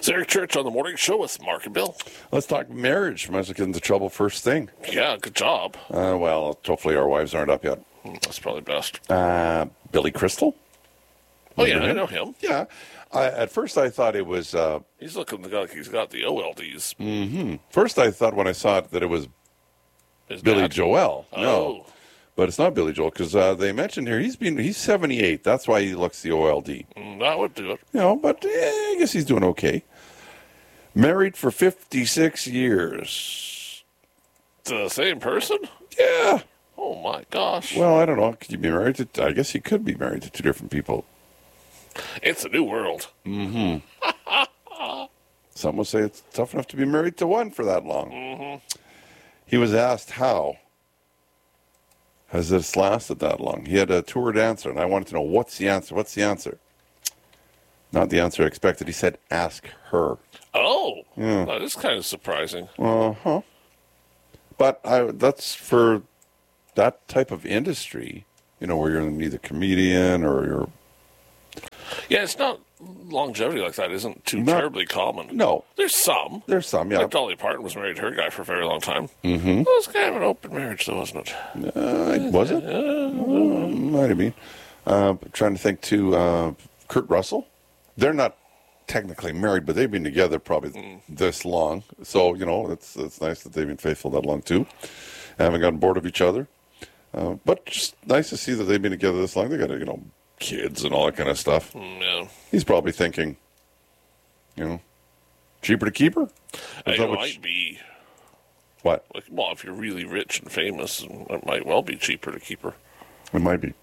It's Eric Church on the morning show with Mark and Bill. Let's talk marriage. Might as well get into trouble first thing. Yeah, good job. Well, hopefully our wives aren't up yet. That's probably best. Billy Crystal? Oh, yeah, I know him. Yeah. At first I thought it was... He's looking like he's got the OLDs. First I thought when I saw it that it was His Billy dad. Joel. Oh. No. But it's not Billy Joel because they mentioned here he's 78. That's why he looks the OLD. That would do it. But I guess he's doing okay. Married for 56 years. The same person? Yeah. Oh, my gosh. Well, I don't know. Could you be married to... I guess he could be married to two different people. It's a new world. Some will say it's tough enough to be married to one for that long. He was asked how has this lasted that long. He had a two-word answer, and I wanted to know, what's the answer? What's the answer? Not the answer I expected. He said, ask her. Oh, that is kind of surprising. Uh-huh. But that's for that type of industry, where you're either comedian or you're... Yeah, it's not longevity like that isn't too terribly common. No. There's some. There's some, yeah. Like Dolly Parton was married to her guy for a very long time. Mm-hmm. It was kind of an open marriage, though, wasn't it? Was it? Might have been. Trying to think, too, Kurt Russell. They're not technically married, but they've been together probably this long. So, it's nice that they've been faithful that long, too. Haven't gotten bored of each other. But just nice to see that they've been together this long. They got, kids and all that kind of stuff. Yeah. He's probably thinking, cheaper to keep her? It might be. What? Well, if you're really rich and famous, it might well be cheaper to keep her. It might be.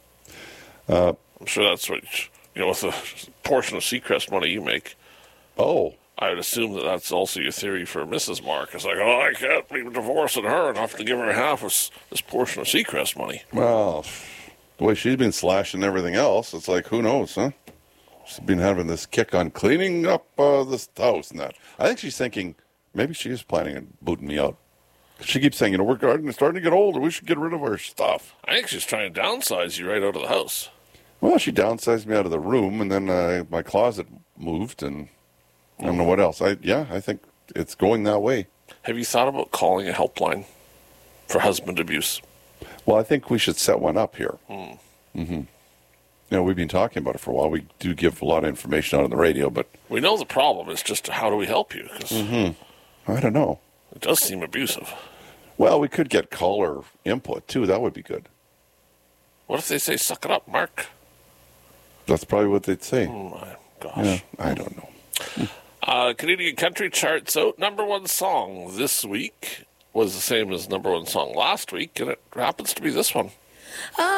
I'm sure that's what, with the portion of Seacrest money you make. Oh. I would assume that that's also your theory for Mrs. Mark. It's like, I can't be divorcing her and have to give her half of this portion of Seacrest money. Well, the way she's been slashing everything else, it's like, who knows, huh? She's been having this kick on cleaning up this house and that. I think she's thinking, maybe she is planning on booting me out. She keeps saying, we're starting to get older. We should get rid of our stuff. I think she's trying to downsize you right out of the house. Well, she downsized me out of the room, and then my closet moved, and I don't know what else. I think it's going that way. Have you thought about calling a helpline for husband abuse? Well, I think we should set one up here. Mm-hmm. We've been talking about it for a while. We do give a lot of information out on the radio, but... We know the problem. It's just how do we help you? 'Cause I don't know. it does seem abusive. Well, we could get caller input, too. That would be good. What if they say, suck it up, Mark? That's probably what they'd say. Oh, my gosh. Yeah, I don't know. Canadian country charts out. Number one song this week was the same as number one song last week, and it happens to be this one.